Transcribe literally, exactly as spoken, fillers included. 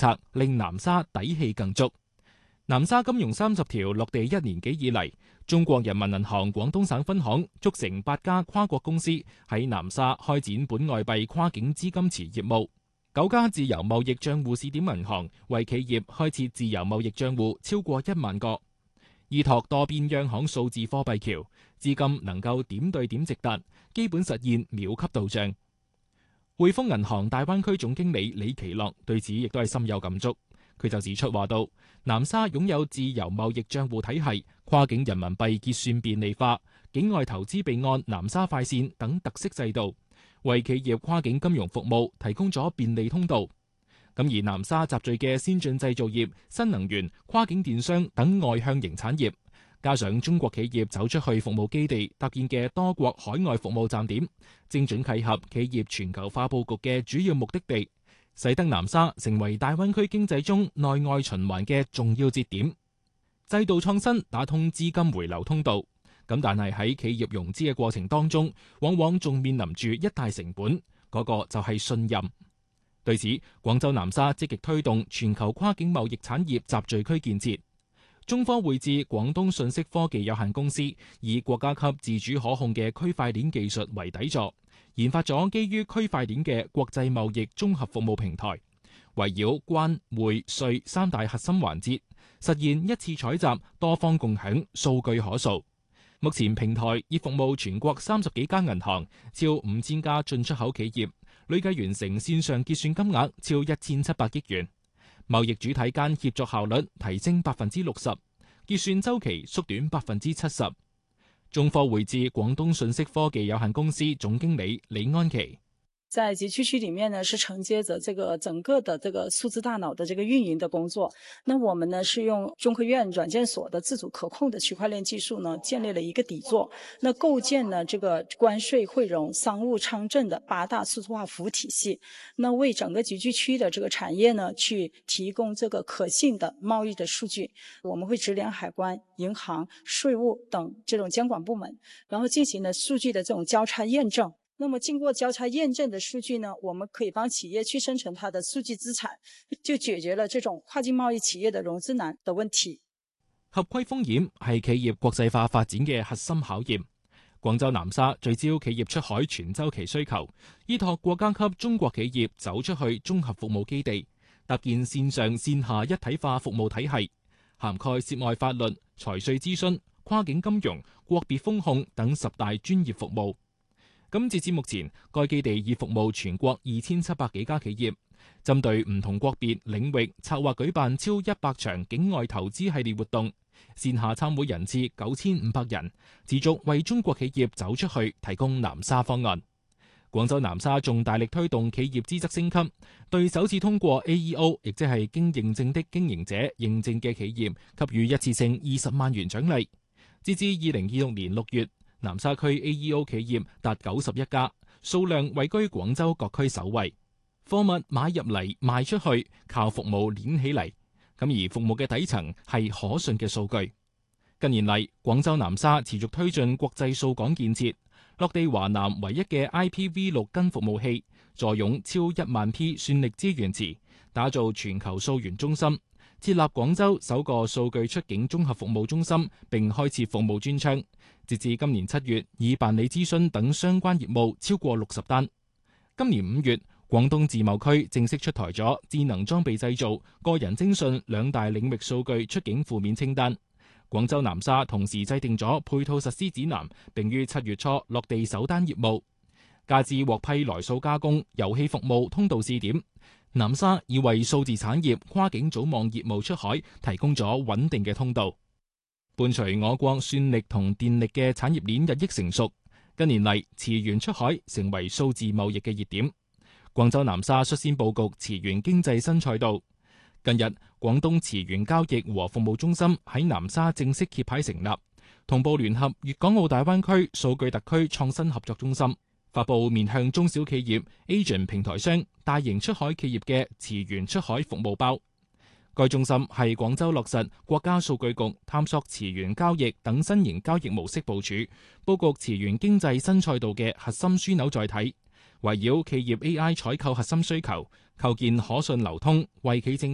策令南沙底氣更足。南沙金融三十條落地一年幾以嚟，中國人民銀行廣東省分行促成八家跨國公司喺南沙開展本外幣跨境資金池業務，九家自由貿易帳戶試點銀行為企業開設自由貿易帳戶超過一萬個，依託多邊央行數字貨幣橋，資金能夠點對點直達，基本實現秒級到帳。匯豐銀行大灣區總經理李奇樂對此亦都係深有感觸。佢就指出話到，南沙擁有自由貿易帳戶體系、跨境人民幣結算便利化、境外投資備案南沙快線等特色制度，為企業跨境金融服務提供咗便利通道。咁而南沙集聚嘅先進製造業、新能源、跨境電商等外向型產業，加上中國企業走出去服務基地搭建嘅多國海外服務站點，精準契合企業全球化佈局嘅主要目的地，使得南沙成為大灣區經濟中內外循環嘅重要節點。制度創新打通資金回流通道，咁但係喺企業融資嘅過程當中，往往仲面臨住一大成本，嗰個就係信任。對此，廣州南沙積極推動全球跨境貿易產業集聚區建設。中科匯智廣東信息科技有限公司以國家級自主可控嘅區塊鏈技術為底座，研發咗基於區塊鏈嘅國際貿易綜合服務平台，圍繞關匯稅三大核心環節，實現一次採集、多方共享、數據可數。目前平台已服務全國三十幾家銀行、超五千家進出口企業，累計完成線上結算金額超一千七百億元。貿易主體間協作效率提升百分之六十，結算週期縮短百分之七十。中科匯智廣東信息科技有限公司總經理李安琪。 在集區區裡面呢，是承接着這個整個的這個數字大腦的這個運營的工作。那我們呢是用中科院軟件所的自主可控的區塊鏈技術呢，建立了一個底座。那構建呢這個關稅匯融、商務昌政的八大數字化服務體系。那為整個集聚區的這個產業呢，去提供這個可信的貿易的數據。我們會直連海關、銀行、稅務等這種監管部門，然後進行了數據的這種交叉驗證。那麼經過交叉驗證的數據呢，我們可以幫企業去生成它的數據資產，就解決了這種跨境貿易企業的融資難的問題。 合規風險係企業國際化發展嘅核心考驗。廣州南沙聚焦企業出海全周期需求，依託國家級中國企業走出去綜合服務基地，搭建線上線下一體化服務體系，涵蓋涉外法律、財稅諮詢、跨境金融、國別風控等十大專業服務。咁截至目前，該基地已服務全國二千七百幾家企業，針對唔同國別領域策劃舉辦超一百場境外投資系列活動，線下參會人次九千五百人，持續為中國企業走出去提供南沙方案。廣州南沙仲大力推動企業資質升級，對首次通過 A E O， 亦即係經認證的經營者認證嘅企業，給予一次性二十萬元獎勵。截至二零二六年六月，南沙區 A E O 企業達九十一家，數量位居廣州各區首位。貨物買入嚟賣出去，靠服務鏈起嚟。咁而服務嘅底層係可信嘅數據。近年嚟，廣州南沙持續推進國際數港建設，落地華南唯一嘅 I P v 六根服務器，坐擁超一萬 P 算力資源池，打造全球數源中心，設立廣州首個數據出境綜合服務中心，並開設服務專窗。截至今年七月，已辦理諮詢等相關業務超過六十單。今年五月，廣東自貿區正式出台咗智能裝備製造、個人徵信兩大領域數據出境負面清單。廣州南沙同時制定咗配套實施指南，並於七月初落地首單業務。加之獲批來數加工、遊戲服務通道試點，南沙已為數字產業跨境組網業務出海提供咗穩定嘅通道。伴隨我國算力同電力嘅產業鏈日益成熟，近年嚟磁源出海成為數字貿易嘅熱點。廣州南沙率先佈局磁源經濟新賽道。近日，廣東磁源交易和服務中心喺南沙正式揭牌成立，同步聯合粵港澳大灣區數據特區創新合作中心，發布面向中小企業、Agent 平台商、大型出海企業嘅磁源出海服務包。該中心係廣州落實國家數據局探索磁源交易等新型交易模式部署，佈局磁源經濟新賽道嘅核心樞紐載體，圍繞企業 A I 採購核心需求，構建可信流通、惠企政